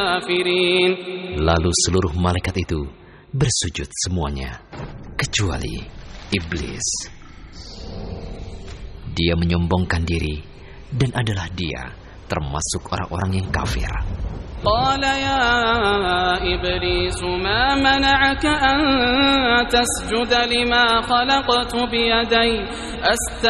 Lalu seluruh malaikat itu bersujud semuanya, kecuali iblis. Dia menyombongkan diri dan adalah dia termasuk orang-orang yang kafir. قال يا إبليس ما منعك أن تسجد لما خلقت بيدي